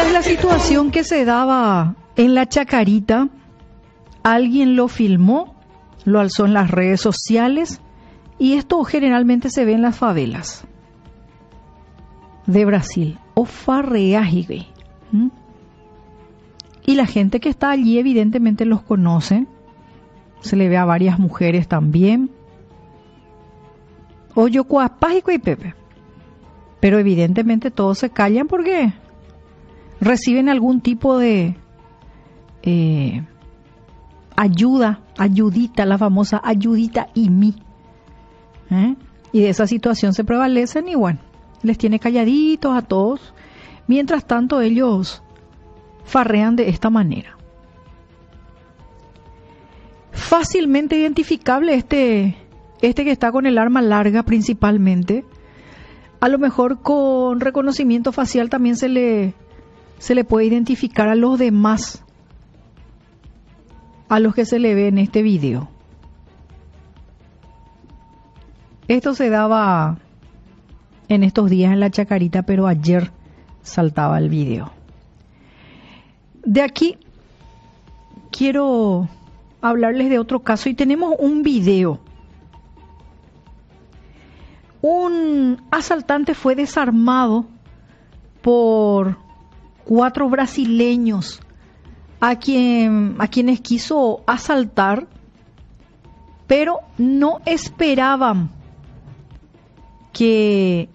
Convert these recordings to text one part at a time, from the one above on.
Esta es la situación que se daba en la Chacarita. Alguien lo filmó, lo alzó en las redes sociales y esto generalmente se ve en las favelas de Brasil. O farreaje. Y la gente que está allí evidentemente los conoce. Se le ve a varias mujeres también. Oyo Págico y Pepe. Pero evidentemente todos se callan porque reciben algún tipo de ayudita, la famosa ayudita y mí. Y de esa situación se prevalecen y bueno, les tiene calladitos a todos. Mientras tanto ellos farrean de esta manera. Fácilmente identificable este que está con el arma larga principalmente. A lo mejor con reconocimiento facial también se le puede identificar a los demás, a los que se le ve en este video. Esto se daba en estos días en la Chacarita, pero ayer saltaba el video. De aquí quiero hablarles de otro caso y tenemos un video. Un asaltante fue desarmado por 4 brasileños a quienes quiso asaltar, pero no esperaban que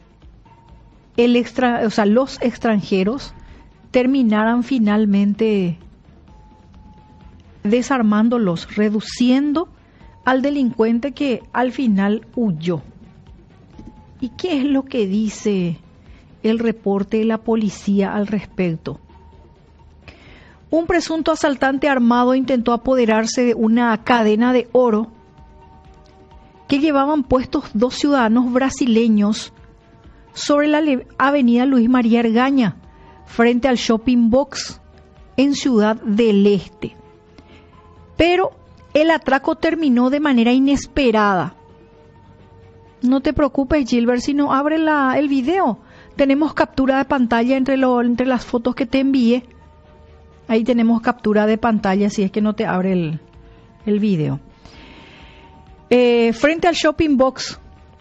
los extranjeros terminaran finalmente desarmándolos, reduciendo al delincuente que al final huyó. ¿Y qué es lo que dice el reporte de la policía al respecto? Un presunto asaltante armado intentó apoderarse de una cadena de oro que llevaban puestos 2 ciudadanos brasileños sobre la avenida Luis María Argaña, frente al Shopping Box en Ciudad del Este. Pero el atraco terminó de manera inesperada. No te preocupes, Gilbert, si no abre el video. Tenemos captura de pantalla entre las fotos que te envié. Ahí tenemos captura de pantalla si es que no te abre el video. Frente al Shopping Box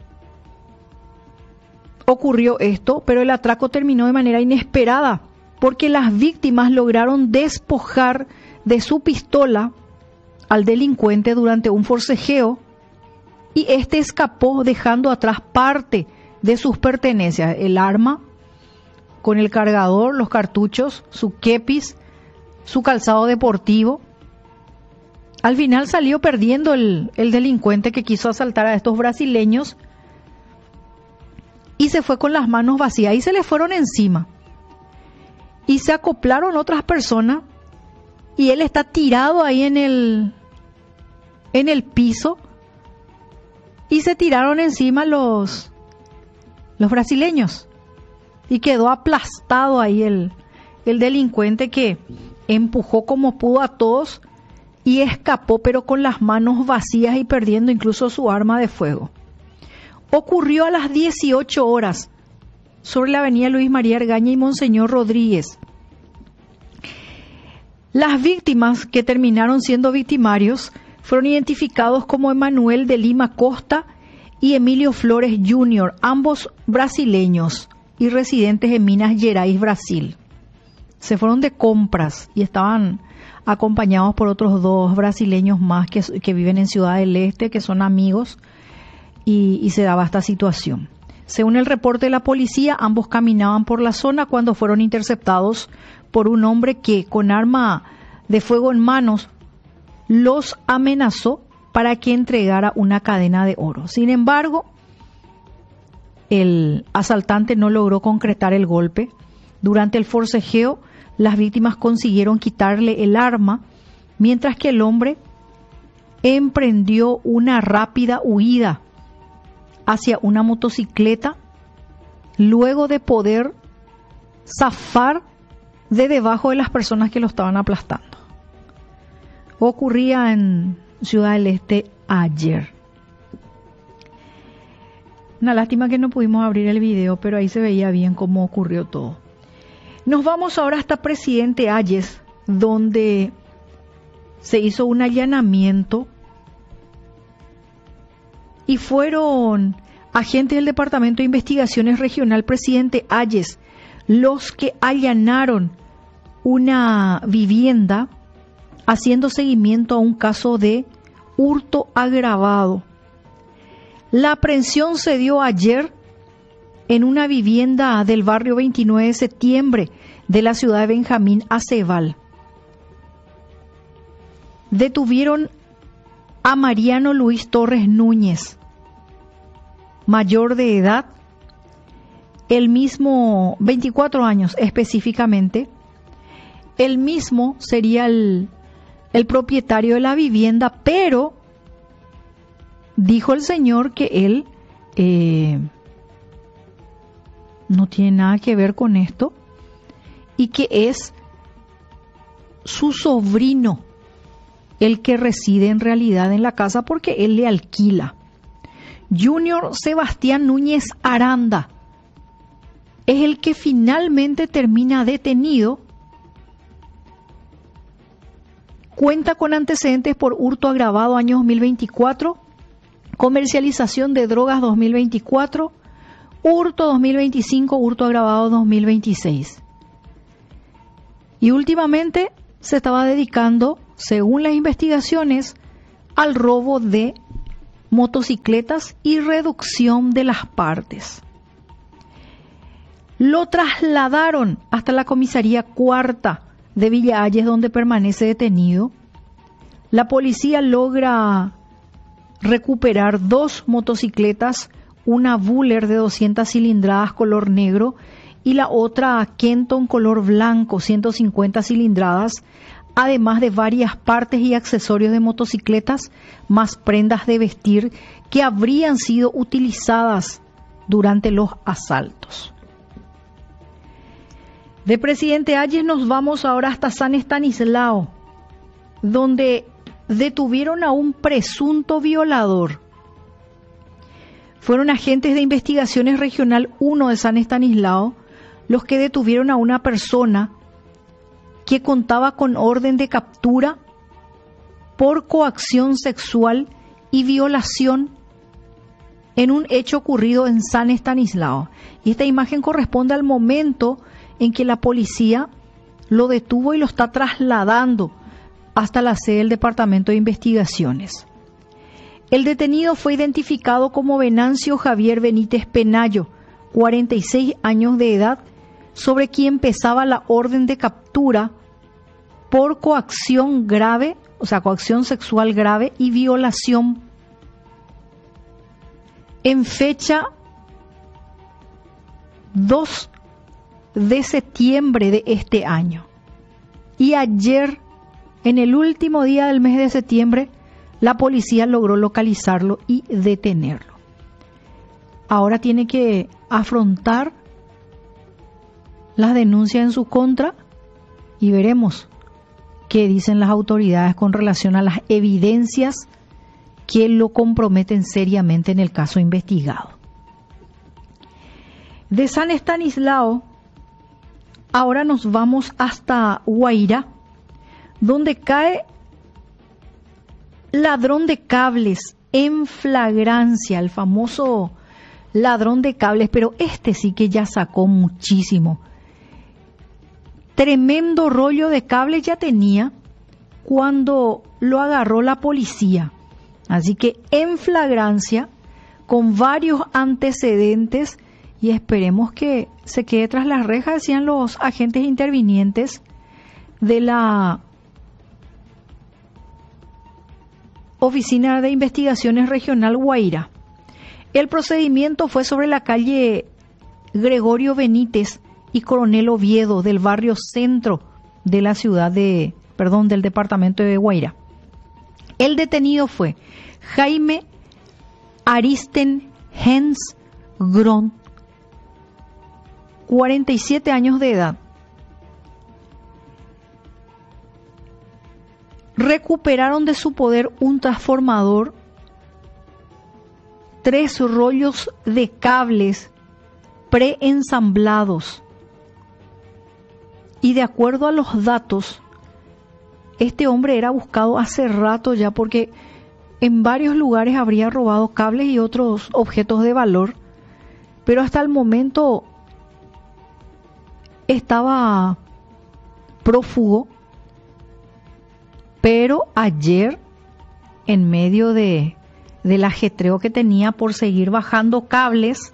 ocurrió esto, pero el atraco terminó de manera inesperada porque las víctimas lograron despojar de su pistola al delincuente durante un forcejeo y este escapó dejando atrás parte de sus pertenencias, el arma con el cargador, los cartuchos, su kepis, su calzado deportivo. Al final salió perdiendo el delincuente que quiso asaltar a estos brasileños y se fue con las manos vacías y se le fueron encima. Y se acoplaron otras personas y él está tirado ahí en el piso y se tiraron encima los brasileños y quedó aplastado ahí el delincuente que empujó como pudo a todos y escapó, pero con las manos vacías y perdiendo incluso su arma de fuego. Ocurrió a las 18 horas sobre la avenida Luis María Argaña y Monseñor Rodríguez. Las víctimas que terminaron siendo victimarios fueron identificados como Emanuel de Lima Costa y Emilio Flores Jr., ambos brasileños y residentes en Minas Gerais, Brasil. Se fueron de compras y estaban acompañados por otros 2 brasileños más que viven en Ciudad del Este, que son amigos, y se daba esta situación. Según el reporte de la policía, ambos caminaban por la zona cuando fueron interceptados por un hombre que, con arma de fuego en manos, los amenazó para que entregara una cadena de oro. Sin embargo, el asaltante no logró concretar el golpe. Durante el forcejeo, las víctimas consiguieron quitarle el arma, mientras que el hombre emprendió una rápida huida hacia una motocicleta, luego de poder zafar de debajo de las personas que lo estaban aplastando. Ocurría en Ciudad del Este ayer. Una lástima que no pudimos abrir el video, pero ahí se veía bien cómo ocurrió todo. Nos vamos ahora hasta Presidente Hayes, donde se hizo un allanamiento y fueron agentes del Departamento de Investigaciones Regional Presidente Hayes los que allanaron una vivienda haciendo seguimiento a un caso de hurto agravado. La aprehensión se dio ayer en una vivienda del barrio 29 de septiembre de la ciudad de Benjamín Aceval. Detuvieron a Mariano Luis Torres Núñez, mayor de edad, el mismo, 24 años específicamente. El mismo sería el propietario de la vivienda, pero dijo el señor que él no tiene nada que ver con esto y que es su sobrino el que reside en realidad en la casa porque él le alquila. Junior Sebastián Núñez Aranda es el que finalmente termina detenido. Cuenta con antecedentes por hurto agravado año 2024, comercialización de drogas 2024, hurto 2025, hurto agravado 2026. Y últimamente se estaba dedicando, según las investigaciones, al robo de motocicletas y reducción de las partes. Lo trasladaron hasta la comisaría cuarta de Villa Hayes, donde permanece detenido. La policía logra recuperar 2 motocicletas, una Buller de 200 cilindradas color negro y la otra Kenton color blanco 150 cilindradas, además de varias partes y accesorios de motocicletas, más prendas de vestir que habrían sido utilizadas durante los asaltos. De Presidente Hayes nos vamos ahora hasta San Estanislao, donde detuvieron a un presunto violador. Fueron agentes de investigaciones regional 1 de San Estanislao los que detuvieron a una persona que contaba con orden de captura por coacción sexual y violación en un hecho ocurrido en San Estanislao. Y esta imagen corresponde al momento en que la policía lo detuvo y lo está trasladando hasta la sede del Departamento de Investigaciones. El detenido fue identificado como Venancio Javier Benítez Penayo, 46 años de edad, sobre quien pesaba la orden de captura por coacción grave, o sea, coacción sexual grave y violación, en fecha 2 de septiembre de este año. Y ayer, en el último día del mes de septiembre, la policía logró localizarlo y detenerlo. Ahora tiene que afrontar las denuncias en su contra y veremos qué dicen las autoridades con relación a las evidencias que lo comprometen seriamente en el caso investigado. De San Estanislao, ahora nos vamos hasta Guairá, donde cae ladrón de cables en flagrancia, el famoso ladrón de cables, pero este sí que ya sacó muchísimo. Tremendo rollo de cables ya tenía cuando lo agarró la policía. Así que en flagrancia, con varios antecedentes, y esperemos que se quede tras las rejas, decían los agentes intervinientes de la Oficina de Investigaciones Regional Guairá. El procedimiento fue sobre la calle Gregorio Benítez y Coronel Oviedo del barrio centro de la ciudad del departamento de Guairá. El detenido fue Jaime Aristen Hens Gron, 47 años de edad. Recuperaron de su poder un transformador, 3 rollos de cables preensamblados, Y de acuerdo a los datos, este hombre era buscado hace rato ya porque en varios lugares habría robado cables y otros objetos de valor, pero hasta el momento estaba prófugo. Pero ayer, en medio del ajetreo que tenía por seguir bajando cables,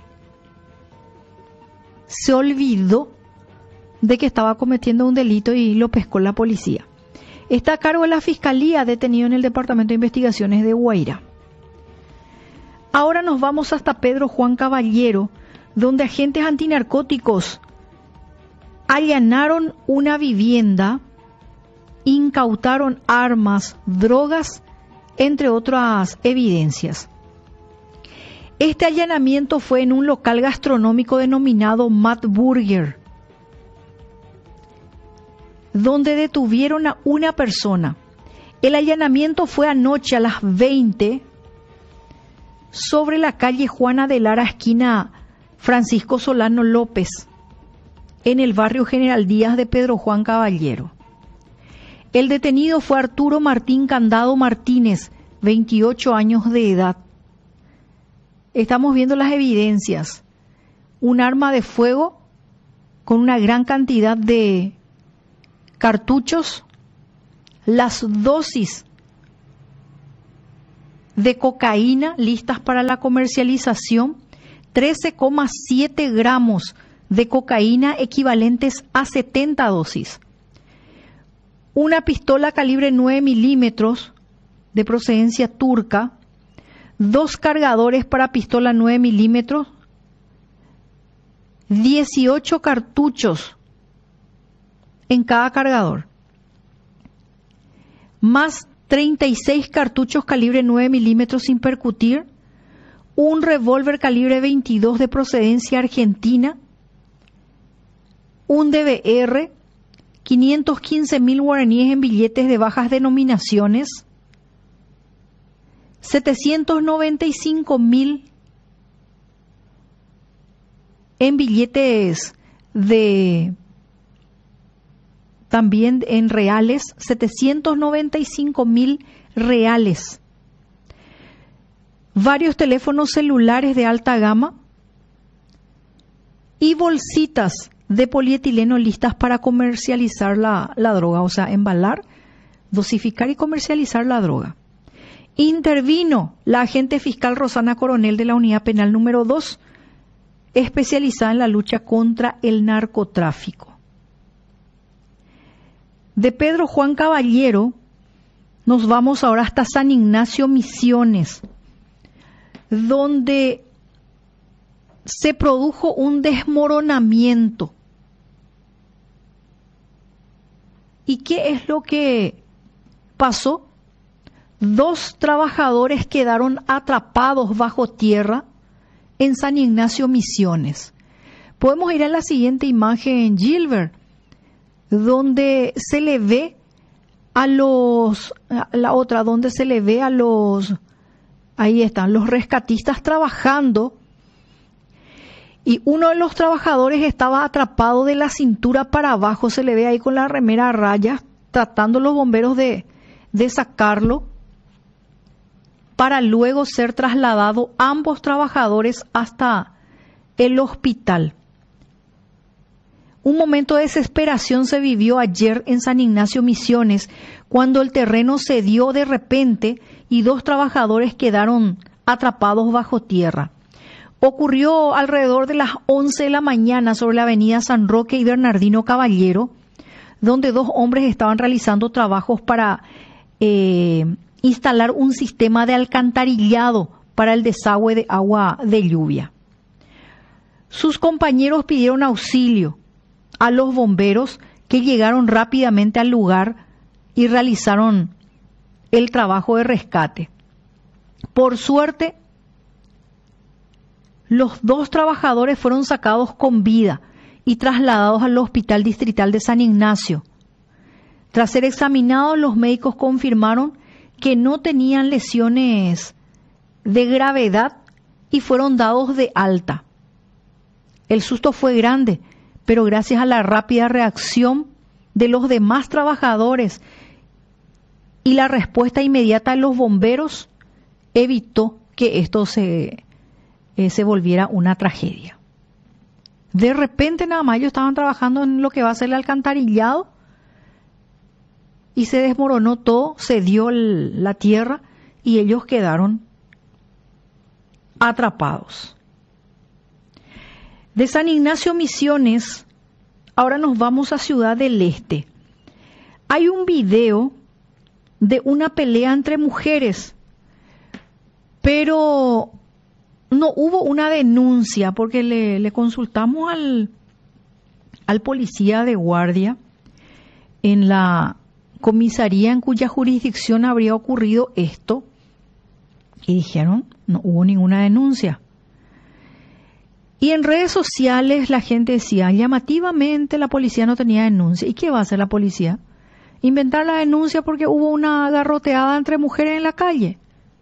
se olvidó de que estaba cometiendo un delito y lo pescó la policía. Está a cargo de la Fiscalía, detenido en el Departamento de Investigaciones de Guairá. Ahora nos vamos hasta Pedro Juan Caballero, donde agentes antinarcóticos allanaron una vivienda, incautaron armas, drogas, entre otras evidencias. Este allanamiento fue en un local gastronómico denominado Matt Burger, donde detuvieron a una persona. El allanamiento fue anoche a las 20 sobre la calle Juana de Lara, esquina Francisco Solano López, en el barrio General Díaz de Pedro Juan Caballero. El detenido fue Arturo Martín Candado Martínez, 28 años de edad. Estamos viendo las evidencias. Un arma de fuego con una gran cantidad de cartuchos, las dosis de cocaína listas para la comercialización, 13,7 gramos de cocaína equivalentes a 70 dosis. Una pistola calibre 9 milímetros de procedencia turca, 2 cargadores para pistola 9 milímetros, 18 cartuchos en cada cargador, más 36 cartuchos calibre 9 milímetros sin percutir, un revólver calibre 22 de procedencia argentina, un DVR, 515.000 guaraníes en billetes de bajas denominaciones, 795.000 en billetes de, también en reales, 795.000 reales, varios teléfonos celulares de alta gama y bolsitas de polietileno listas para comercializar la droga, o sea, embalar, dosificar y comercializar la droga. Intervino la agente fiscal Rosana Coronel de la Unidad Penal número 2, especializada en la lucha contra el narcotráfico. De Pedro Juan Caballero nos vamos ahora hasta San Ignacio Misiones, donde se produjo un desmoronamiento. ¿Y qué es lo que pasó? 2 trabajadores quedaron atrapados bajo tierra en San Ignacio Misiones. Podemos ir a la siguiente imagen, Gilbert, donde se le ve a ahí están los rescatistas trabajando, y uno de los trabajadores estaba atrapado de la cintura para abajo, se le ve ahí con la remera a rayas, tratando los bomberos de sacarlo, para luego ser trasladado ambos trabajadores hasta el hospital. Un momento de desesperación se vivió ayer en San Ignacio Misiones, cuando el terreno cedió de repente y 2 trabajadores quedaron atrapados bajo tierra. Ocurrió alrededor de las 11 de la mañana sobre la avenida San Roque y Bernardino Caballero, donde 2 hombres estaban realizando trabajos para instalar un sistema de alcantarillado para el desagüe de agua de lluvia. Sus compañeros pidieron auxilio a los bomberos, que llegaron rápidamente al lugar y realizaron el trabajo de rescate. Por suerte, los 2 trabajadores fueron sacados con vida y trasladados al Hospital Distrital de San Ignacio. Tras ser examinados, los médicos confirmaron que no tenían lesiones de gravedad y fueron dados de alta. El susto fue grande, pero gracias a la rápida reacción de los demás trabajadores y la respuesta inmediata de los bomberos evitó que esto se volviera una tragedia. De repente nada más ellos estaban trabajando en lo que va a ser el alcantarillado y se desmoronó todo, se dio la tierra y ellos quedaron atrapados. De San Ignacio Misiones, ahora nos vamos a Ciudad del Este. Hay un video de una pelea entre mujeres, pero no hubo una denuncia porque le consultamos al policía de guardia en la comisaría en cuya jurisdicción habría ocurrido esto y dijeron no hubo ninguna denuncia. Y en redes sociales la gente decía llamativamente la policía no tenía denuncia. ¿Y qué va a hacer la policía? Inventar la denuncia porque hubo una garroteada entre mujeres en la calle.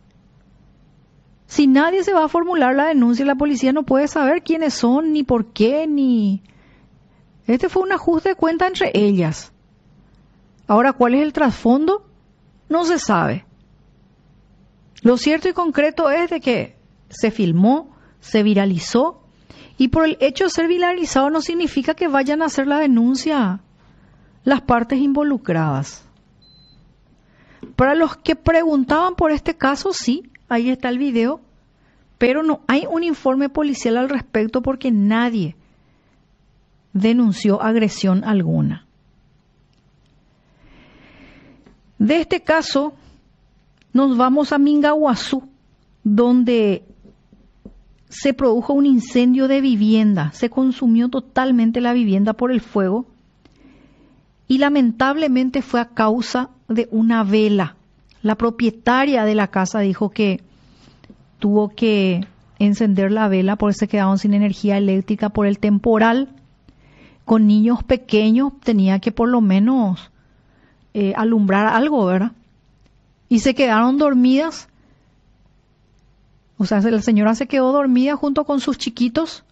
Si nadie se va a formular la denuncia, la policía no puede saber quiénes son, ni por qué, ni... Este fue un ajuste de cuenta entre ellas. Ahora, ¿cuál es el trasfondo? No se sabe. Lo cierto y concreto es de que se filmó, se viralizó, y por el hecho de ser viralizado no significa que vayan a hacer la denuncia las partes involucradas. Para los que preguntaban por este caso, sí, ahí está el video, pero no hay un informe policial al respecto porque nadie denunció agresión alguna. De este caso, nos vamos a Mingaguazú, donde se produjo un incendio de vivienda, se consumió totalmente la vivienda por el fuego y lamentablemente fue a causa de una vela. La propietaria de la casa dijo que tuvo que encender la vela porque se quedaron sin energía eléctrica por el temporal. Con niños pequeños tenía que por lo menos alumbrar algo, ¿verdad? Y se quedaron dormidas. O sea, la señora se quedó dormida junto con sus chiquitos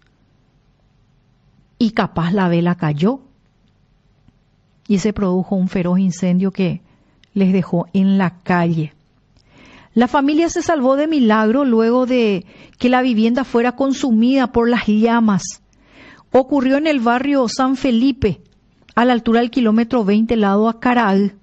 y capaz la vela cayó y se produjo un feroz incendio que les dejó en la calle. La familia se salvó de milagro luego de que la vivienda fuera consumida por las llamas. Ocurrió en el barrio San Felipe, a la altura del kilómetro 20, lado a Caraí.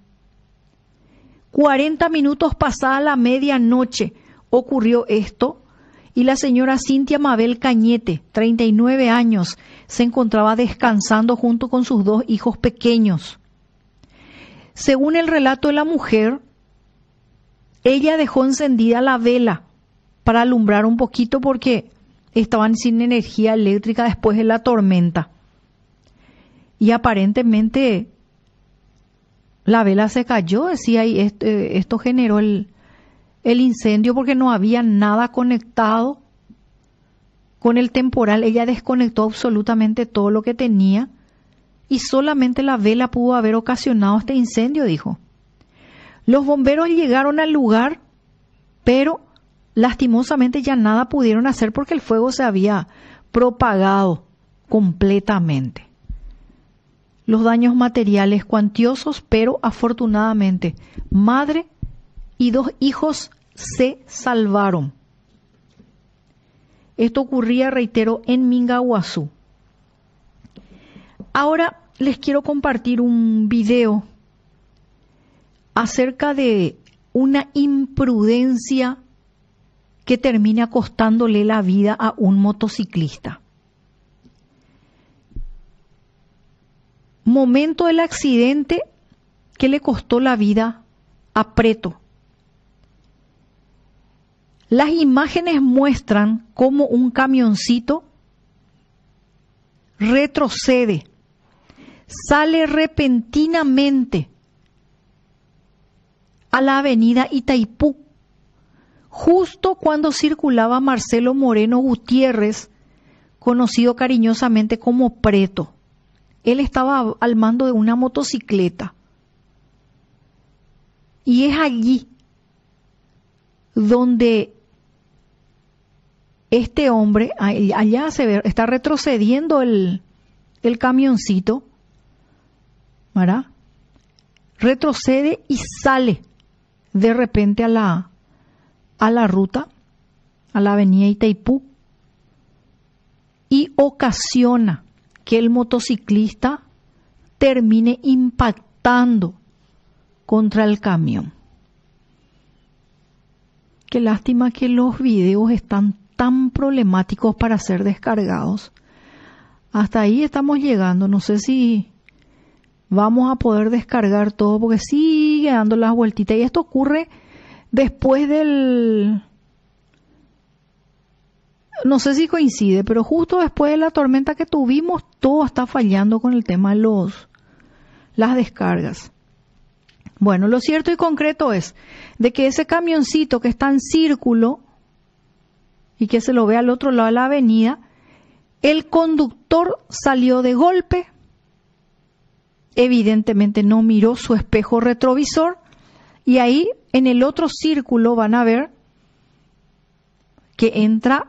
40 minutos pasada la medianoche ocurrió esto y la señora Cintia Mabel Cañete, 39 años, se encontraba descansando junto con sus 2 hijos pequeños. Según el relato de la mujer, ella dejó encendida la vela para alumbrar un poquito porque estaban sin energía eléctrica después de la tormenta. Y aparentemente la vela se cayó, decía, y esto generó el incendio porque no había nada conectado con el temporal. Ella desconectó absolutamente todo lo que tenía y solamente la vela pudo haber ocasionado este incendio, dijo. Los bomberos llegaron al lugar, pero lastimosamente ya nada pudieron hacer porque el fuego se había propagado completamente. Los daños materiales cuantiosos, pero afortunadamente madre y 2 hijos se salvaron. Esto ocurría, reitero, en Mingaguazú. Ahora les quiero compartir un video acerca de una imprudencia que termina costándole la vida a un motociclista. Momento del accidente que le costó la vida a Preto. Las imágenes muestran cómo un camioncito retrocede, sale repentinamente a la avenida Itaipú, justo cuando circulaba Marcelo Moreno Gutiérrez, conocido cariñosamente como Preto. Él estaba al mando de una motocicleta. Y es allí donde este hombre, allá se ve, está retrocediendo el camioncito, ¿verdad? retrocede y sale de repente a la ruta, a la avenida Itaipú, y ocasiona que el motociclista termine impactando contra el camión. Qué lástima que los videos están tan problemáticos para ser descargados. Hasta ahí estamos llegando. No sé si vamos a poder descargar todo porque sigue dando las vueltitas. Y esto ocurre después del... No sé si coincide, pero justo después de la tormenta que tuvimos, todo está fallando con el tema de las descargas. Bueno, lo cierto y concreto es de que ese camioncito que está en círculo y que se lo ve al otro lado de la avenida, el conductor salió de golpe, evidentemente no miró su espejo retrovisor y ahí en el otro círculo van a ver que entra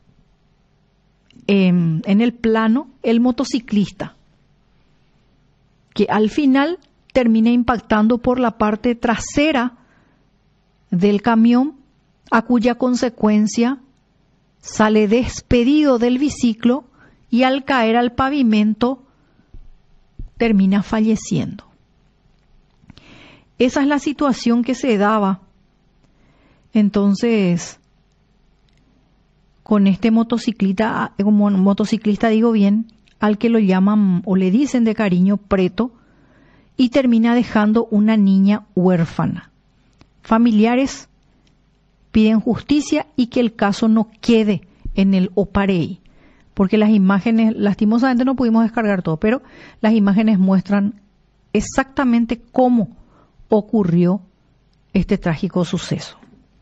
en el plano el motociclista, que al final termina impactando por la parte trasera del camión, a cuya consecuencia sale despedido del biciclo y al caer al pavimento termina falleciendo. Esa es la situación que se daba entonces con este motociclista, como motociclista digo bien, al que lo llaman o le dicen de cariño Preto, y termina dejando una niña huérfana. Familiares piden justicia y que el caso no quede en el Oparei, porque las imágenes, lastimosamente no pudimos descargar todo, pero las imágenes muestran exactamente cómo ocurrió este trágico suceso.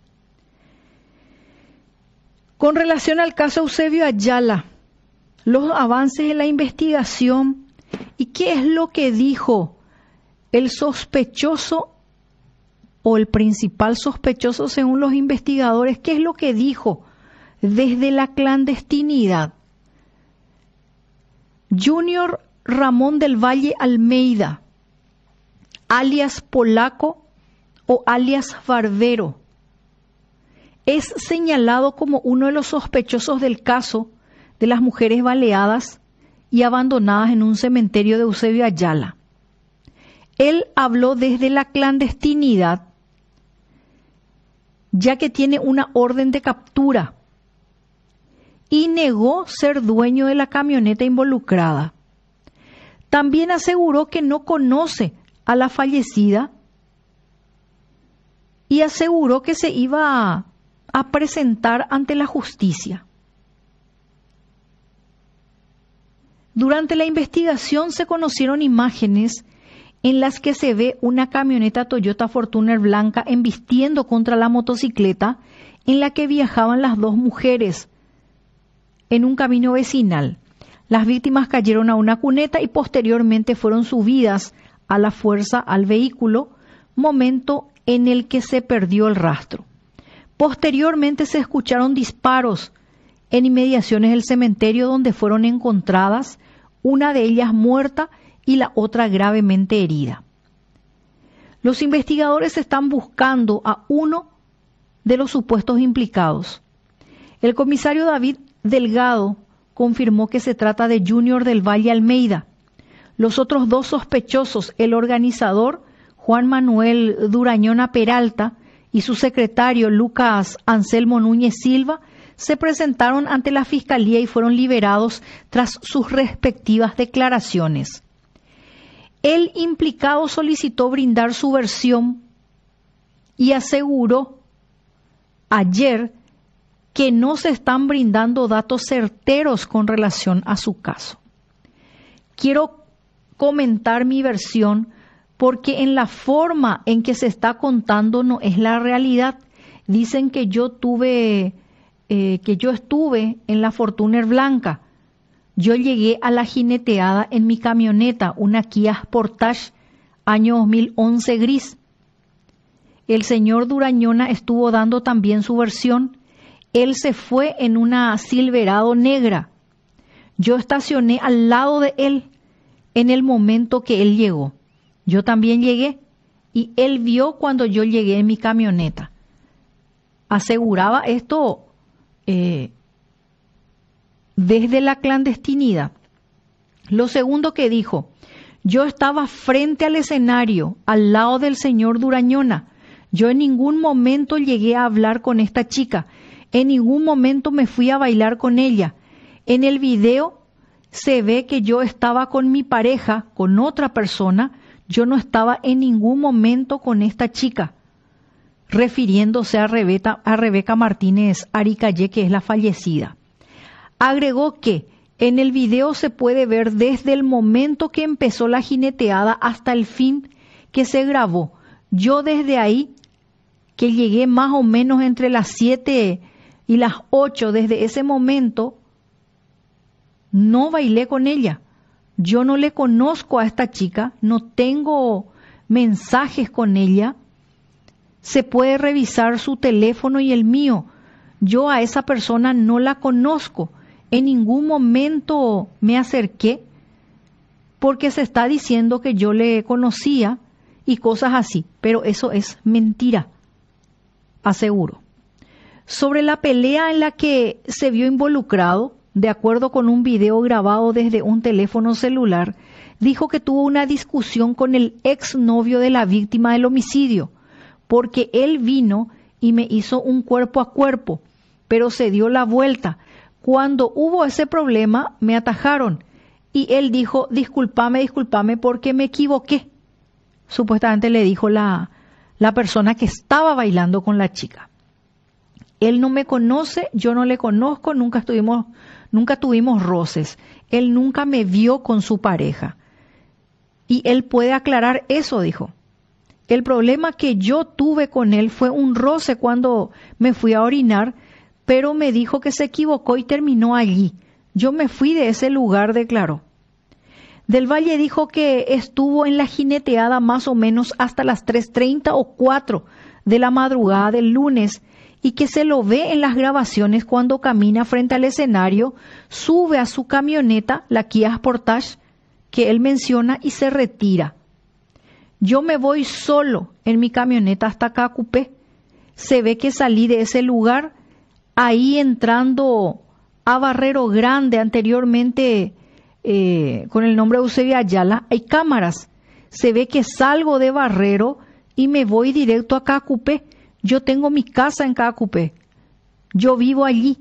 Con relación al caso Eusebio Ayala, los avances en la investigación y qué es lo que dijo el sospechoso o el principal sospechoso según los investigadores, qué es lo que dijo desde la clandestinidad. Junior Ramón del Valle Almeida, alias Polaco o alias Barbero, es señalado como uno de los sospechosos del caso de las mujeres baleadas y abandonadas en un cementerio de Eusebio Ayala. Él habló desde la clandestinidad, ya que tiene una orden de captura, y negó ser dueño de la camioneta involucrada. También aseguró que no conoce a la fallecida y aseguró que se iba a presentar ante la justicia. Durante la investigación se conocieron imágenes en las que se ve una camioneta Toyota Fortuner blanca embistiendo contra la motocicleta en la que viajaban las dos mujeres en un camino vecinal. Las víctimas cayeron a una cuneta y posteriormente fueron subidas a la fuerza al vehículo, momento en el que se perdió el rastro. Posteriormente se escucharon disparos en inmediaciones del cementerio donde fueron encontradas, una de ellas muerta y la otra gravemente herida. Los investigadores están buscando a uno de los supuestos implicados. El comisario David Delgado confirmó que se trata de Junior del Valle Almeida. Los otros dos sospechosos, el organizador Juan Manuel Durañona Peralta y su secretario Lucas Anselmo Núñez Silva, se presentaron ante la Fiscalía y fueron liberados tras sus respectivas declaraciones. El implicado solicitó brindar su versión y aseguró ayer que no se están brindando datos certeros con relación a su caso. Quiero comentar mi versión porque en la forma en que se está contando no es la realidad. Dicen que yo estuve en la Fortuner blanca. Yo llegué a la jineteada en mi camioneta, una Kia Sportage, año 2011 gris. El señor Durañona estuvo dando también su versión. Él se fue en una Silverado negra. Yo estacioné al lado de él en el momento que él llegó. Yo también llegué y él vio cuando yo llegué en mi camioneta. Aseguraba esto desde la clandestinidad. Lo segundo que dijo: yo estaba frente al escenario, al lado del señor Durañona. Yo en ningún momento llegué a hablar con esta chica. En ningún momento me fui a bailar con ella. En el video se ve que yo estaba con mi pareja, con otra persona. Yo no estaba en ningún momento con esta chica. Refiriéndose a Rebeca Martínez Aricalle, que es la fallecida. Agregó que en el video se puede ver desde el momento que empezó la jineteada hasta el fin que se grabó. Yo desde ahí, que llegué más o menos entre las 7 y las 8, desde ese momento, no bailé con ella. Yo no le conozco a esta chica, no tengo mensajes con ella. Se puede revisar su teléfono y el mío. Yo a esa persona no la conozco. En ningún momento me acerqué porque se está diciendo que yo le conocía y cosas así, pero eso es mentira, aseguro. Sobre la pelea en la que se vio involucrado, de acuerdo con un video grabado desde un teléfono celular, dijo que tuvo una discusión con el exnovio de la víctima del homicidio, porque él vino y me hizo un cuerpo a cuerpo, pero se dio la vuelta. Cuando hubo ese problema, me atajaron y él dijo: discúlpame porque me equivoqué. Supuestamente le dijo la persona que estaba bailando con la chica. Él no me conoce, yo no le conozco, nunca tuvimos roces. Él nunca me vio con su pareja. Y él puede aclarar eso, dijo. El problema que yo tuve con él fue un roce cuando me fui a orinar, pero me dijo que se equivocó y terminó allí. Yo me fui de ese lugar, declaró. Del Valle dijo que estuvo en la jineteada más o menos hasta las 3:30 o 4 de la madrugada del lunes y que se lo ve en las grabaciones cuando camina frente al escenario, sube a su camioneta, la Kia Sportage, que él menciona, y se retira. Yo me voy solo en mi camioneta hasta Cacupé. Se ve que salí de ese lugar. Ahí entrando a Barrero Grande, anteriormente con el nombre de Eusebio Ayala, hay cámaras. Se ve que salgo de Barrero y me voy directo a Cacupé. Yo tengo mi casa en Cacupé. Yo vivo allí.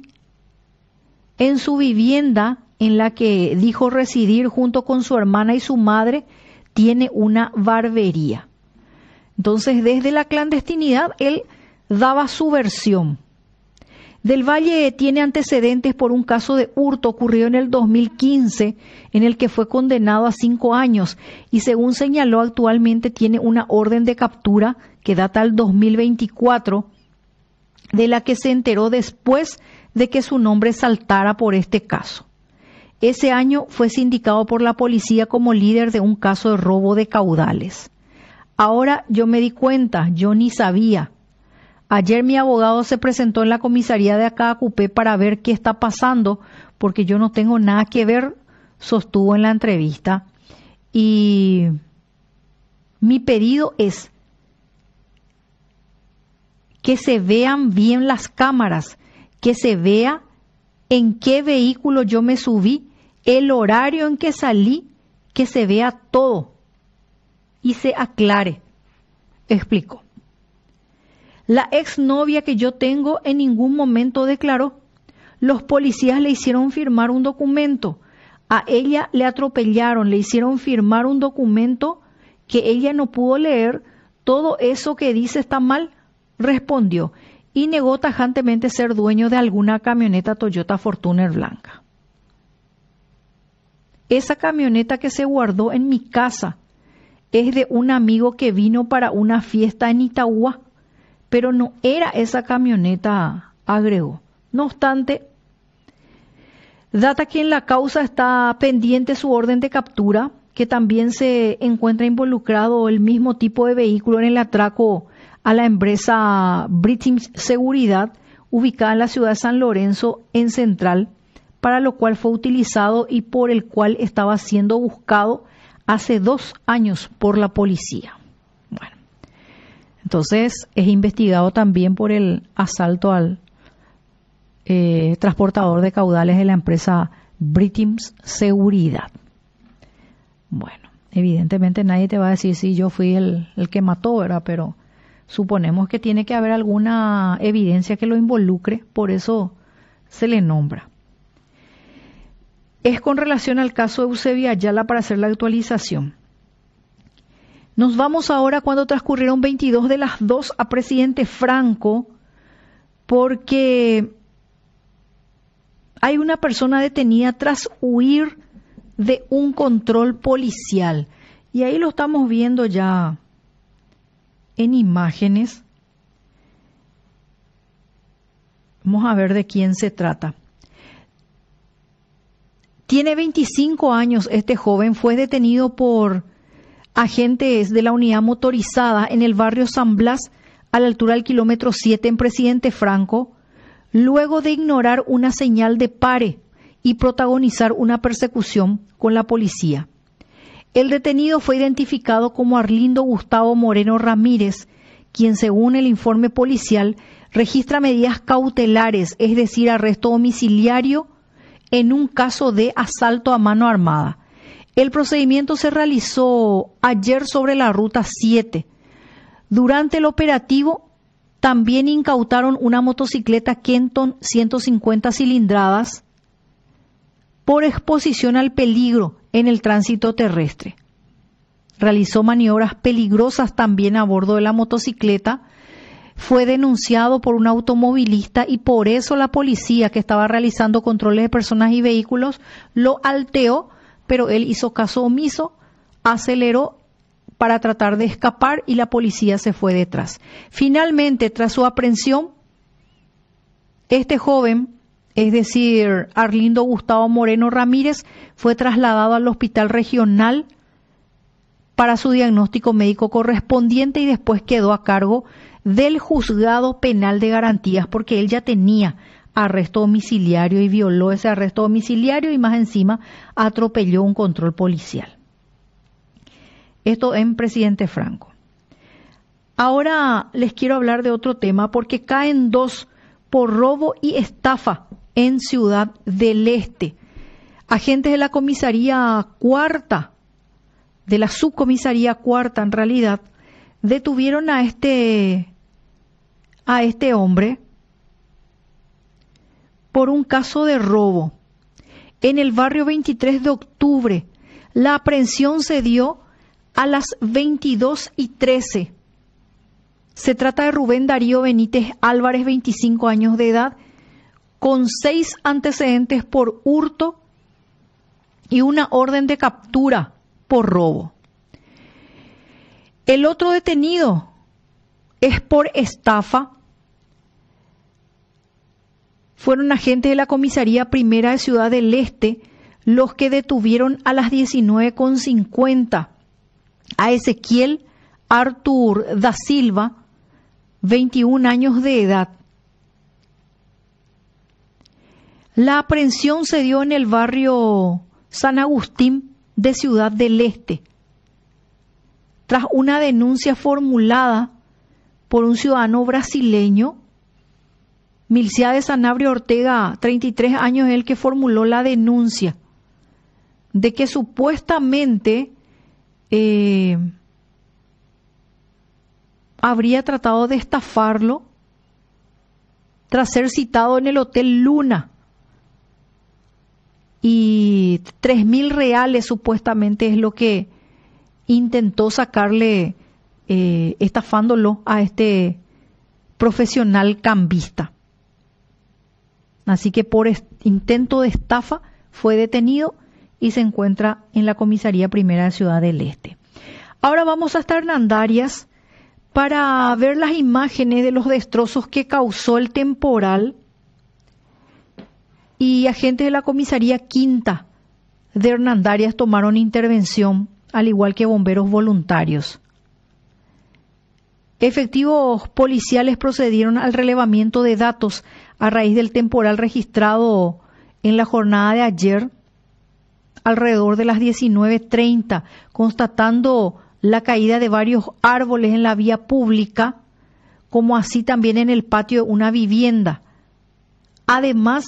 En su vivienda, en la que dijo residir junto con su hermana y su madre, tiene una barbería. Entonces, desde la clandestinidad, él daba su versión. Del Valle tiene antecedentes por un caso de hurto ocurrido en el 2015, en el que fue condenado a 5 años y, según señaló, actualmente tiene una orden de captura que data del 2024, de la que se enteró después de que su nombre saltara por este caso. Ese año fue sindicado por la policía como líder de un caso de robo de caudales. Ahora yo me di cuenta, yo ni sabía. Ayer mi abogado se presentó en la comisaría de Acacupé para ver qué está pasando, porque yo no tengo nada que ver, sostuvo en la entrevista. Y mi pedido es que se vean bien las cámaras, que se vea en qué vehículo yo me subí, el horario en que salí, que se vea todo y se aclare, explicó. La exnovia que yo tengo en ningún momento declaró. Los policías le hicieron firmar un documento. A ella le atropellaron, le hicieron firmar un documento que ella no pudo leer. Todo eso que dice está mal, respondió, y negó tajantemente ser dueño de alguna camioneta Toyota Fortuner blanca. Esa camioneta que se guardó en mi casa es de un amigo que vino para una fiesta en Itagua, pero no era esa camioneta, agregó. No obstante, data que en la causa está pendiente su orden de captura, que también se encuentra involucrado el mismo tipo de vehículo en el atraco a la empresa British Seguridad, ubicada en la ciudad de San Lorenzo, en Central, para lo cual fue utilizado y por el cual estaba siendo buscado hace 2 años por la policía. Bueno, Entonces es investigado también por el asalto al transportador de caudales de la empresa British Seguridad. Bueno, evidentemente nadie te va a decir si yo fui el que mató, ¿verdad? Pero suponemos que tiene que haber alguna evidencia que lo involucre, por eso se le nombra. Es con relación al caso de Eusebio Ayala para hacer la actualización. Nos vamos ahora cuando transcurrieron 22 de las 2 a presidente Franco, porque hay una persona detenida tras huir de un control policial. Y ahí lo estamos viendo ya en imágenes. Vamos a ver de quién se trata. Tiene 25 años este joven, fue detenido por agentes de la unidad motorizada en el barrio San Blas, a la altura del kilómetro 7 en Presidente Franco, luego de ignorar una señal de pare y protagonizar una persecución con la policía. El detenido fue identificado como Arlindo Gustavo Moreno Ramírez, quien según el informe policial registra medidas cautelares, es decir, arresto domiciliario en un caso de asalto a mano armada. El procedimiento se realizó ayer sobre la ruta 7. Durante el operativo también incautaron una motocicleta Kenton 150 cilindradas por exposición al peligro en el tránsito terrestre. Realizó maniobras peligrosas también a bordo de la motocicleta. Fue denunciado por un automovilista y por eso la policía, que estaba realizando controles de personas y vehículos, lo alteó, pero él hizo caso omiso, aceleró para tratar de escapar y la policía se fue detrás. Finalmente, tras su aprehensión, este joven, es decir, Arlindo Gustavo Moreno Ramírez, fue trasladado al hospital regional para su diagnóstico médico correspondiente y después quedó a cargo del juzgado penal de garantías, porque él ya tenía arresto domiciliario y violó ese arresto domiciliario y más encima atropelló un control policial. Esto en Presidente Franco. Ahora les quiero hablar de otro tema porque caen 2 por robo y estafa en Ciudad del Este. Agentes de la comisaría cuarta, de la subcomisaría cuarta en realidad, detuvieron a este hombre por un caso de robo en el barrio 23 de octubre. La aprehensión se dio a las 22:13. Se trata de Rubén Darío Benítez Álvarez, 25 años de edad, con 6 antecedentes por hurto y una orden de captura por robo. El otro detenido es por estafa. Fueron agentes de la comisaría primera de Ciudad del Este los que detuvieron a las 19:50 a Ezequiel Artur da Silva, 21 años de edad. La aprehensión se dio en el barrio San Agustín de Ciudad del Este, tras una denuncia formulada por un ciudadano brasileño. Milciades Sanabria Ortega, 33 años, es el que formuló la denuncia de que supuestamente habría tratado de estafarlo tras ser citado en el Hotel Luna y 3.000 reales supuestamente es lo que intentó sacarle estafándolo a este profesional cambista. Así que por intento de estafa fue detenido y se encuentra en la comisaría primera de Ciudad del Este. Ahora vamos hasta Hernandarias para ver las imágenes de los destrozos que causó el temporal, y agentes de la comisaría quinta de Hernandarias tomaron intervención, al igual que bomberos voluntarios. Efectivos policiales procedieron al relevamiento de datos a raíz del temporal registrado en la jornada de ayer, alrededor de las 19:30, constatando la caída de varios árboles en la vía pública como así también en el patio de una vivienda, además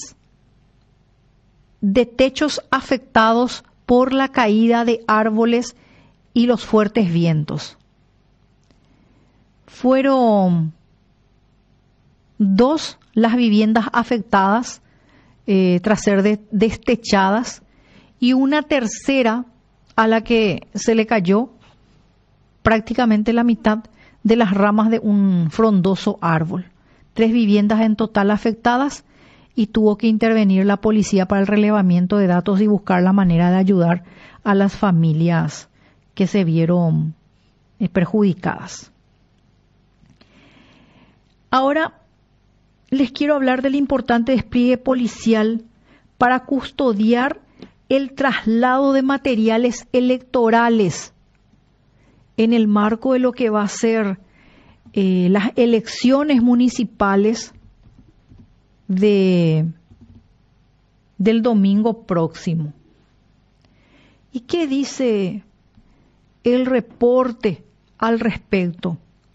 de techos afectados por la caída de árboles y los fuertes vientos. Fueron 2 las viviendas afectadas tras ser destechadas y una tercera a la que se le cayó prácticamente la mitad de las ramas de un frondoso árbol. 3 viviendas en total afectadas y tuvo que intervenir la policía para el relevamiento de datos y buscar la manera de ayudar a las familias que se vieron perjudicadas. Ahora les quiero hablar del importante despliegue policial para custodiar el traslado de materiales electorales en el marco de lo que va a ser las elecciones municipales del domingo próximo. ¿Y qué dice el reporte al respecto?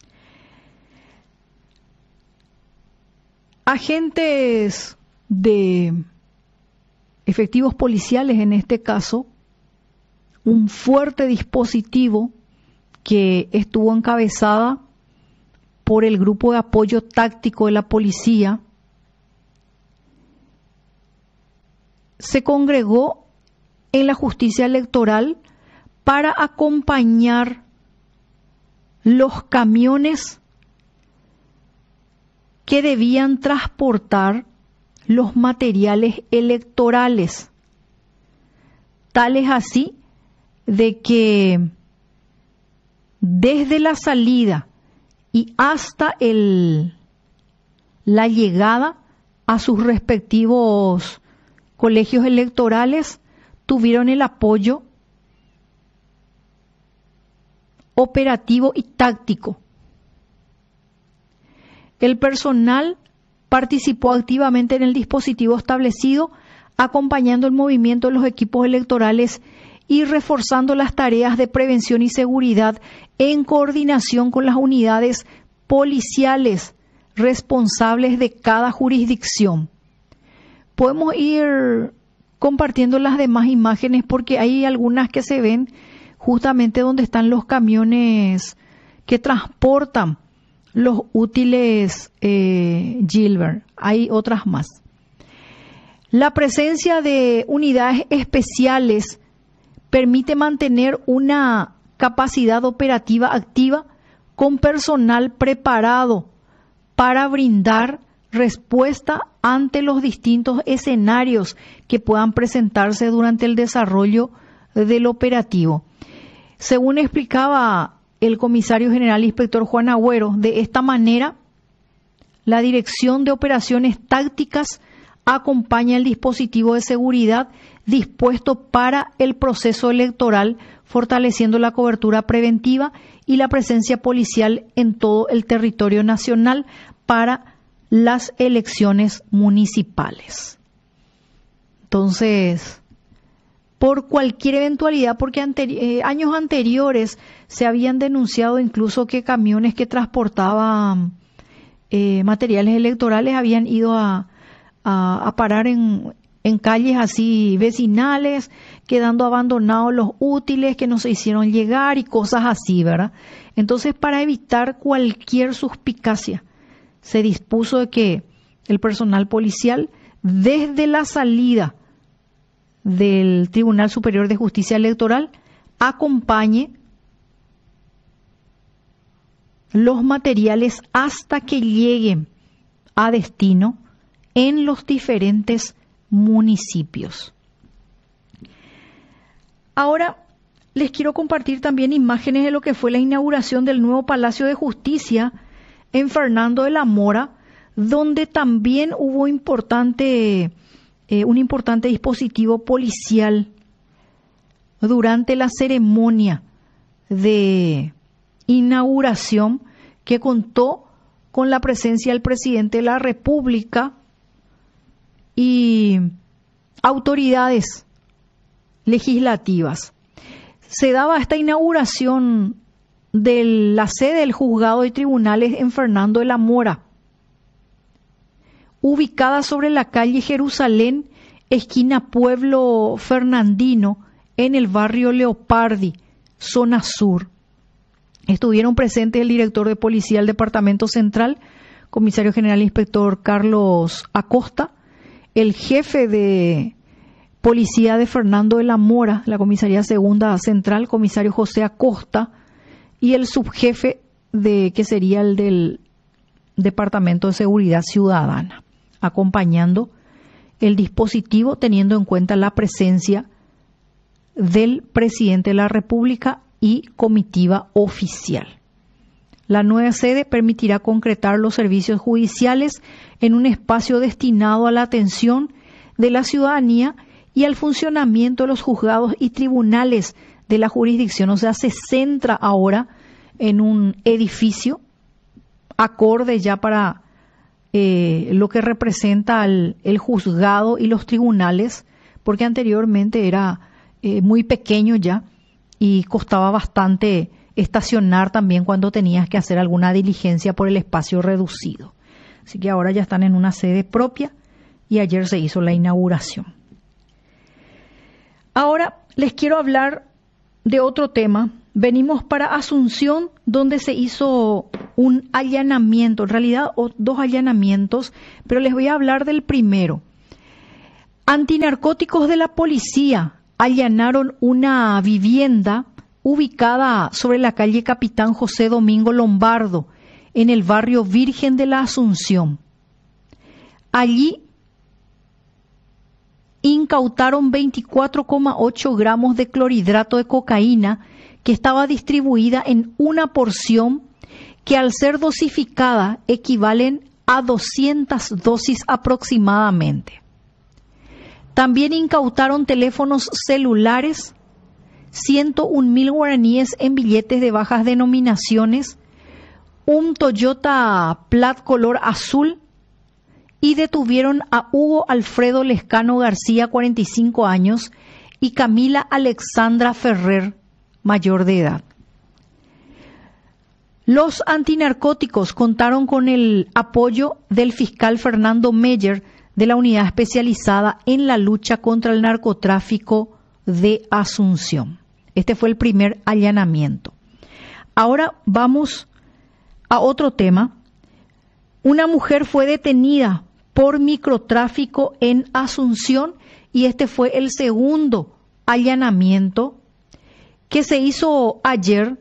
Agentes de efectivos policiales, en este caso, un fuerte dispositivo que estuvo encabezada por el grupo de apoyo táctico de la policía, se congregó en la justicia electoral para acompañar los camiones que debían transportar los materiales electorales, tales así de que desde la salida y hasta la llegada a sus respectivos colegios electorales tuvieron el apoyo operativo y táctico. El personal participó activamente en el dispositivo establecido, acompañando el movimiento de los equipos electorales y reforzando las tareas de prevención y seguridad en coordinación con las unidades policiales responsables de cada jurisdicción. Podemos ir compartiendo las demás imágenes porque hay algunas que se ven justamente donde están los camiones que transportan los útiles Gilbert. Hay otras más. La presencia de unidades especiales permite mantener una capacidad operativa activa con personal preparado para brindar respuesta ante los distintos escenarios que puedan presentarse durante el desarrollo del operativo. Según explicaba el comisario general inspector Juan Agüero, de esta manera la Dirección de Operaciones Tácticas acompaña el dispositivo de seguridad dispuesto para el proceso electoral, fortaleciendo la cobertura preventiva y la presencia policial en todo el territorio nacional para las elecciones municipales. Entonces, por cualquier eventualidad, porque años anteriores se habían denunciado incluso que camiones que transportaban materiales electorales habían ido a parar en calles así vecinales, quedando abandonados los útiles que no se hicieron llegar y cosas así, ¿verdad? Entonces, para evitar cualquier suspicacia, se dispuso de que el personal policial, desde la salida del Tribunal Superior de Justicia Electoral, acompañe los materiales hasta que lleguen a destino en los diferentes municipios. Ahora les quiero compartir también imágenes de lo que fue la inauguración del nuevo Palacio de Justicia en Fernando de la Mora, donde también hubo un importante dispositivo policial durante la ceremonia de inauguración, que contó con la presencia del presidente de la República y autoridades legislativas. Se daba esta inauguración de la sede del juzgado y tribunales en Fernando de la Mora, ubicada sobre la calle Jerusalén, esquina Pueblo Fernandino, en el barrio Leopardi, zona sur. Estuvieron presentes el director de policía del Departamento Central, comisario general inspector Carlos Acosta, el jefe de policía de Fernando de la Mora, la comisaría segunda central, comisario José Acosta, y el subjefe que sería el del Departamento de Seguridad Ciudadana, acompañando el dispositivo teniendo en cuenta la presencia del presidente de la República y comitiva oficial. La nueva sede permitirá concretar los servicios judiciales en un espacio destinado a la atención de la ciudadanía y al funcionamiento de los juzgados y tribunales de la jurisdicción. O sea, se centra ahora en un edificio acorde ya para lo que representa el juzgado y los tribunales, porque anteriormente era muy pequeño ya y costaba bastante estacionar también cuando tenías que hacer alguna diligencia por el espacio reducido. Así que ahora ya están en una sede propia y ayer se hizo la inauguración. Ahora les quiero hablar de otro tema. Venimos para Asunción, donde se hizo un allanamiento, en realidad dos allanamientos, pero les voy a hablar del primero. Antinarcóticos de la policía allanaron una vivienda ubicada sobre la calle Capitán José Domingo Lombardo, en el barrio Virgen de la Asunción. Allí incautaron 24,8 gramos de clorhidrato de cocaína que estaba distribuida en una porción que al ser dosificada equivalen a 200 dosis aproximadamente. También incautaron teléfonos celulares, 101.000 guaraníes en billetes de bajas denominaciones, un Toyota Plat color azul y detuvieron a Hugo Alfredo Lescano García, 45 años, y Camila Alexandra Ferrer, mayor de edad. Los antinarcóticos contaron con el apoyo del fiscal Fernando Meyer de la Unidad Especializada en la Lucha contra el Narcotráfico de Asunción. Este fue el primer allanamiento. Ahora vamos a otro tema. Una mujer fue detenida por microtráfico en Asunción y este fue el segundo allanamiento que se hizo ayer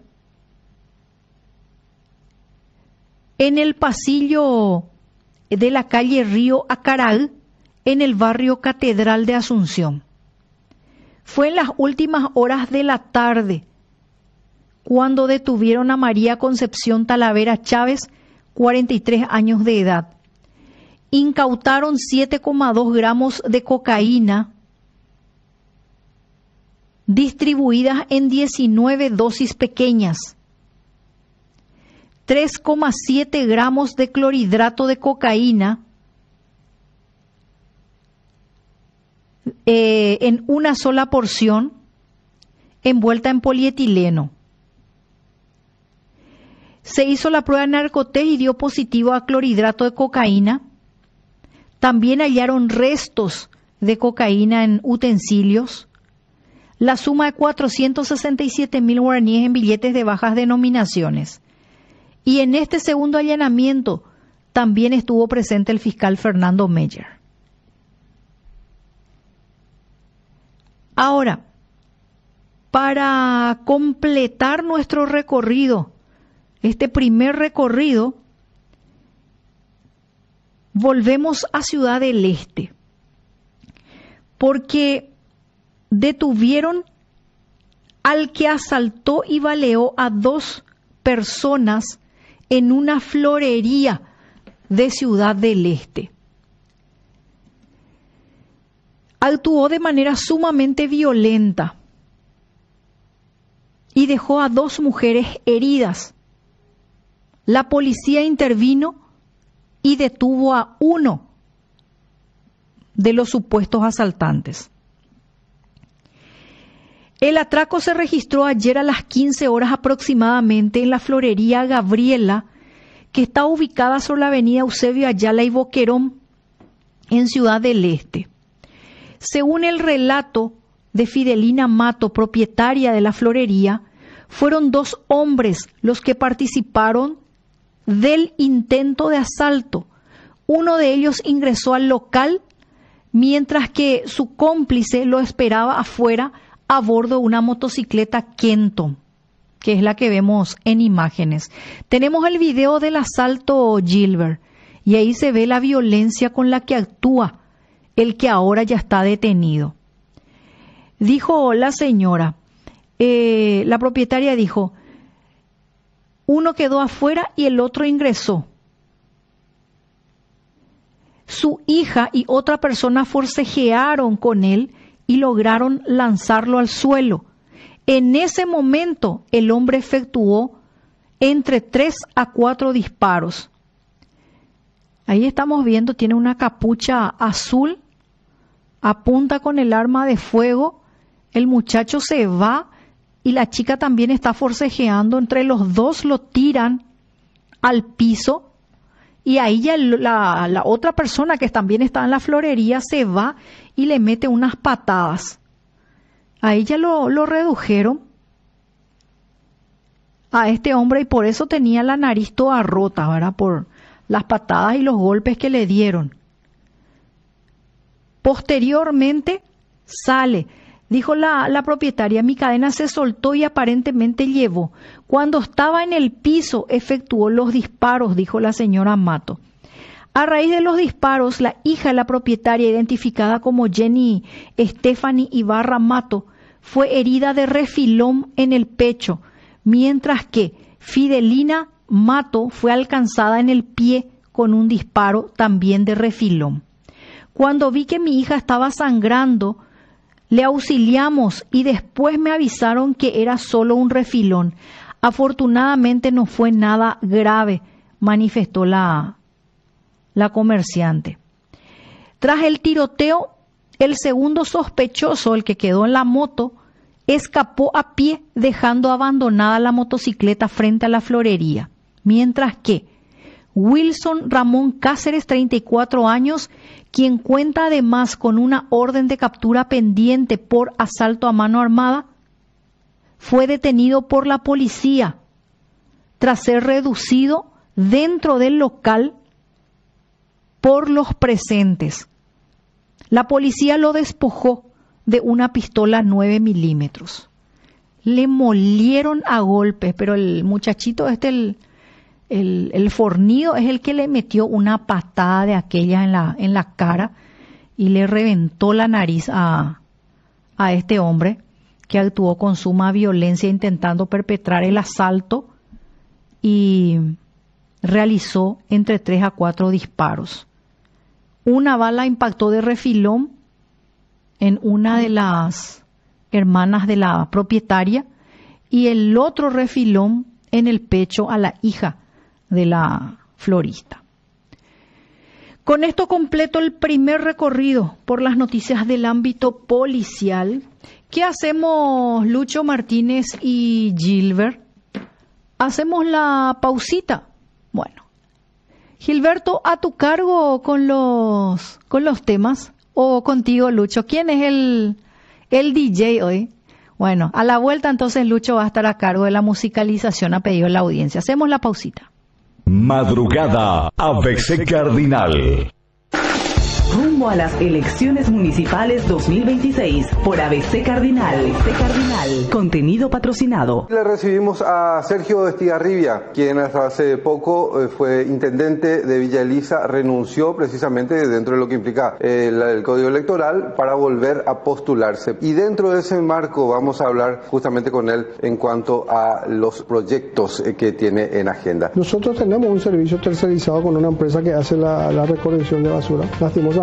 en el pasillo de la calle Río Acaral, en el barrio Catedral de Asunción. Fue en las últimas horas de la tarde cuando detuvieron a María Concepción Talavera Chávez, 43 años de edad. Incautaron 7,2 gramos de cocaína distribuidas en 19 dosis pequeñas, 3,7 gramos de clorhidrato de cocaína en una sola porción, envuelta en polietileno. Se hizo la prueba de narcotest y dio positivo a clorhidrato de cocaína. También hallaron restos de cocaína en utensilios. La suma de 467.000 guaraníes en billetes de bajas denominaciones. Y en este segundo allanamiento también estuvo presente el fiscal Fernando Meyer. Ahora, para completar nuestro recorrido, este primer recorrido, volvemos a Ciudad del Este, porque detuvieron al que asaltó y baleó a 2 personas en una florería de Ciudad del Este. Actuó de manera sumamente violenta y dejó a 2 mujeres heridas. La policía intervino y detuvo a uno de los supuestos asaltantes. El atraco se registró ayer a las 15 horas aproximadamente en la florería Gabriela, que está ubicada sobre la avenida Eusebio Ayala y Boquerón, en Ciudad del Este. Según el relato de Fidelina Mato, propietaria de la florería, fueron 2 hombres los que participaron del intento de asalto. Uno de ellos ingresó al local, mientras que su cómplice lo esperaba afuera a bordo de una motocicleta Kenton, que es la que vemos en imágenes. Tenemos el video del asalto, Gilbert, y ahí se ve la violencia con la que actúa el que ahora ya está detenido. Dijo la señora, la propietaria dijo, uno quedó afuera y el otro ingresó. Su hija y otra persona forcejearon con él y lograron lanzarlo al suelo. En ese momento el hombre efectuó entre 3 a 4 disparos. Ahí estamos viendo, tiene una capucha azul, apunta con el arma de fuego, el muchacho se va y la chica también está forcejeando. Entre los dos lo tiran al piso y ahí ya la otra persona que también está en la florería se va y le mete unas patadas. Ahí ya lo redujeron a este hombre y por eso tenía la nariz toda rota, ¿verdad? Por las patadas y los golpes que le dieron. Posteriormente sale, dijo la propietaria, mi cadena se soltó y aparentemente llevó. Cuando estaba en el piso efectuó los disparos, dijo la señora Mato. A raíz de los disparos, la hija de la propietaria, identificada como Jenny Stephanie Ibarra Mato, fue herida de refilón en el pecho, mientras que Fidelina Mato fue alcanzada en el pie con un disparo también de refilón. Cuando vi que mi hija estaba sangrando, le auxiliamos y después me avisaron que era solo un refilón. Afortunadamente no fue nada grave, manifestó la comerciante. Tras el tiroteo, el segundo sospechoso, el que quedó en la moto, escapó a pie dejando abandonada la motocicleta frente a la florería, mientras que Wilson Ramón Cáceres, 34 años, quien cuenta además con una orden de captura pendiente por asalto a mano armada, fue detenido por la policía tras ser reducido dentro del local por los presentes. La policía lo despojó de una pistola 9 milímetros. Le molieron a golpes, pero el muchachito el fornido es el que le metió una patada de aquella en la cara y le reventó la nariz a este hombre que actuó con suma violencia intentando perpetrar el asalto y realizó entre 3 a 4 disparos. Una bala impactó de refilón en una de las hermanas de la propietaria y el otro refilón en el pecho a la hija de la florista. Con esto completo el primer recorrido por las noticias del ámbito policial. ¿Qué hacemos, Lucho Martínez y Gilbert? Hacemos la pausita. Bueno, Gilberto, a tu cargo con los temas, o contigo, Lucho. ¿Quién es el DJ hoy? Bueno, a la vuelta entonces Lucho va a estar a cargo de la musicalización a pedido de la audiencia. Hacemos la pausita. Madrugada ABC Cardinal. Rumbo a las elecciones municipales 2026 por ABC Cardinal. ABC Cardinal. Contenido patrocinado. Le recibimos a Sergio Estigarribia, quien hasta hace poco fue intendente de Villa Elisa, renunció precisamente dentro de lo que implica el Código Electoral para volver a postularse. Y dentro de ese marco vamos a hablar justamente con él en cuanto a los proyectos que tiene en agenda. Nosotros tenemos un servicio tercerizado con una empresa que hace la recolección de basura. Lastimosamente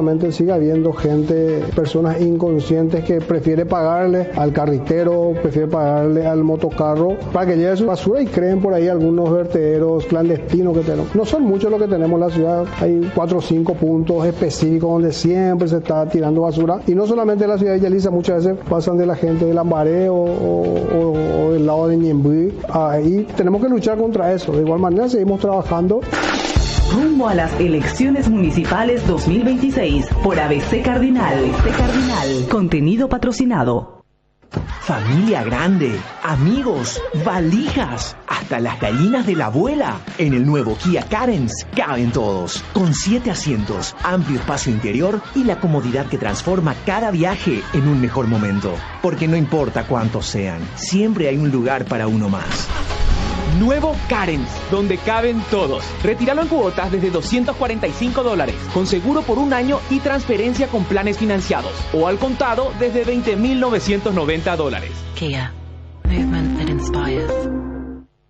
lastimosamente sigue habiendo gente, personas inconscientes que prefiere pagarle al carretero, prefiere pagarle al motocarro para que lleve su basura y creen por ahí algunos vertederos clandestinos que tenemos. No son muchos los que tenemos en la ciudad, hay 4 o 5 puntos específicos donde siempre se está tirando basura, y no solamente en la ciudad de Yaliza, muchas veces pasan de la gente de Lambaré o del lado de Ñemby. Ahí tenemos que luchar contra eso. De igual manera seguimos trabajando. Rumbo a las elecciones municipales 2026 por ABC Cardinal. ABC Cardinal. Contenido patrocinado. Familia grande, amigos, valijas, hasta las gallinas de la abuela. En el nuevo Kia Carens caben todos, con 7 asientos, amplio espacio interior y la comodidad que transforma cada viaje en un mejor momento. Porque no importa cuántos sean, siempre hay un lugar para uno más. Nuevo Carens, donde caben todos. Retíralo en cuotas desde $245, con seguro por 1 año y transferencia con planes financiados, o al contado desde $20,990. Kia, movement that inspires.